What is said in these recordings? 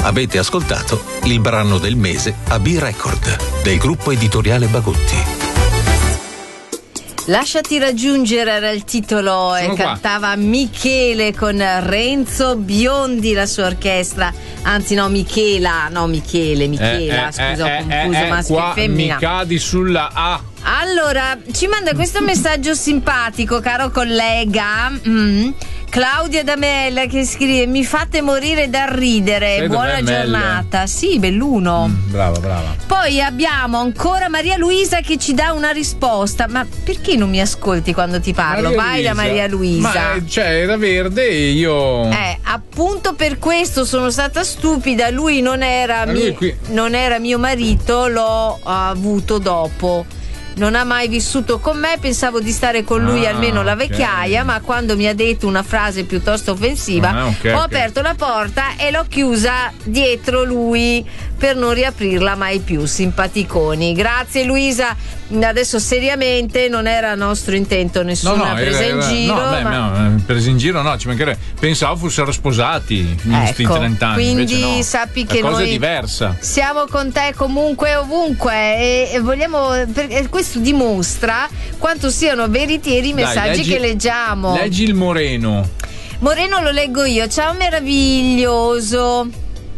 Avete ascoltato il brano del mese a B-Record del gruppo editoriale Bagotti. Lasciati raggiungere era il titolo e cantava Michele con Renzo Biondi, la sua orchestra. Anzi Michela, scusa, ho confuso maschio e femmina. Mi cadi sulla A. Allora, ci manda questo messaggio simpatico, caro collega. Claudia D'Amel che scrive: mi fate morire dal ridere. Sei buona giornata. Sì, belluno. Brava. Poi abbiamo ancora Maria Luisa che ci dà una risposta. Ma perché non mi ascolti quando ti parlo? Vai da Maria Luisa. Ma era verde e io appunto per questo sono stata stupida. Lui non era mio marito, l'ho avuto dopo. Non ha mai vissuto con me, pensavo di stare con lui almeno la vecchiaia, ma quando mi ha detto una frase piuttosto offensiva ho aperto la porta e l'ho chiusa dietro lui per non riaprirla mai più. Simpaticoni. Grazie Luisa. Adesso seriamente non era nostro intento nessuna presa in giro. Presa in giro no, ci mancherebbe. Pensavo fossero sposati in questi 30 anni. Quindi sappi che cosa noi è diversa. Siamo con te comunque ovunque e vogliamo, questo dimostra quanto siano veritieri i messaggi che leggiamo. Leggi il Moreno lo leggo io. Ciao meraviglioso,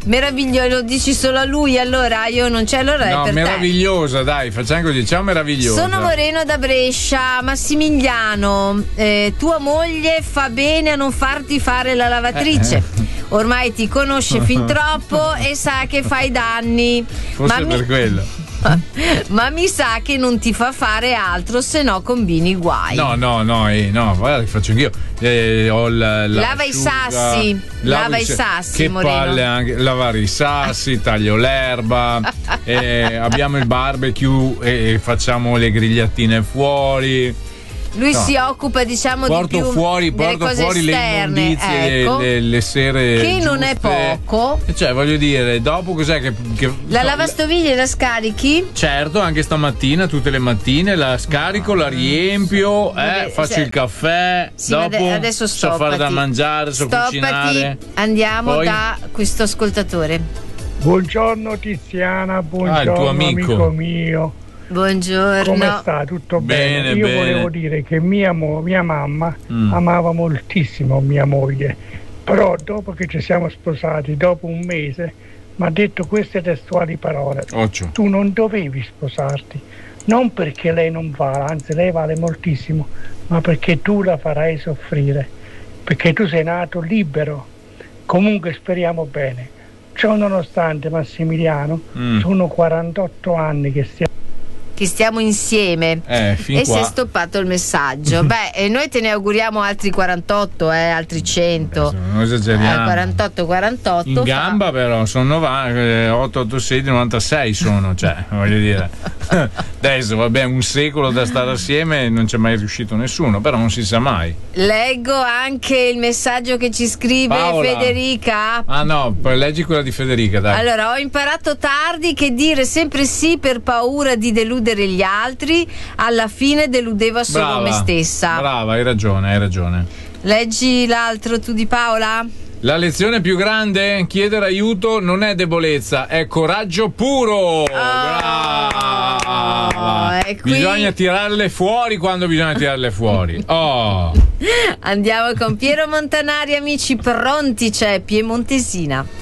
lo dici solo a lui, allora io non c'è, allora è per meravigliosa, dai, facciamo così. Ciao meravigliosa. Sono Moreno da Brescia. Massimiliano, tua moglie fa bene a non farti fare la lavatrice. Ormai ti conosce fin troppo e sa che fai danni. Forse per quello. Ma mi sa che non ti fa fare altro, se no combini guai. No, guarda che faccio anch'io. Ho lava i sassi. Lava i sassi, che Moreno. palle anche lavare i sassi, taglio l'erba, abbiamo il barbecue e facciamo le grigliatine fuori. Lui si occupa, diciamo, porto di più fuori delle cose esterne, le immondizie, le sere che giuste. Non è poco. Cioè, voglio dire, dopo cos'è che la lavastoviglie la scarichi? Certo, anche stamattina, tutte le mattine la scarico, la riempio, faccio il caffè, dopo adesso so fare da mangiare, so cucinare. Andiamo da questo ascoltatore. Buongiorno Tiziana, buongiorno il tuo amico mio. Buongiorno. Come sta? Tutto bene? Io volevo dire che mia mamma amava moltissimo mia moglie, però dopo che ci siamo sposati, dopo un mese, mi ha detto queste testuali parole: tu non dovevi sposarti, non perché lei non vale, anzi lei vale moltissimo, ma perché tu la farai soffrire, perché tu sei nato libero. Comunque speriamo bene. Ciò nonostante, Massimiliano, sono 48 anni che stiamo insieme e si è stoppato il messaggio. Noi te ne auguriamo altri 48, altri 100. Non esageriamo. 48 in gamba però sono 886 96 sono, cioè voglio dire adesso vabbè, un secolo da stare assieme non c'è mai riuscito nessuno, però non si sa mai. Leggo anche il messaggio che ci scrive Paola. Federica. Leggi quella di Federica, dai. Allora, ho imparato tardi che dire sempre sì per paura di deludere gli altri alla fine deludeva solo me stessa. Brava, hai ragione. Leggi l'altro tu di Paola. La lezione più grande: chiedere aiuto non è debolezza, è coraggio puro. Brava. Bisogna tirarle fuori quando bisogna tirarle fuori. Andiamo con Piero Montanari, amici, pronti, c'è Piemontesina.